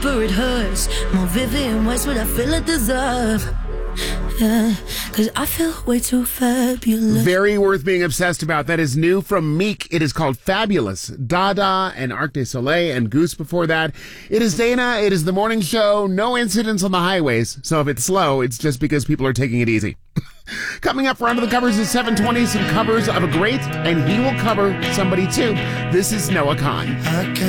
it hurts. More Vivian Westwood, I feel it deserve. Yeah, cause I feel way too fabulous. Very worth being obsessed about. That is new from Meek. It is called Fabulous. Dada and Arc de Soleil and Goose before that. It is Dana. It is the morning show. No incidents on the highways. So if it's slow, it's just because people are taking it easy. Coming up for Under the Covers is 7:20, some covers of a great, and he will cover somebody too. This is Noah Kahan.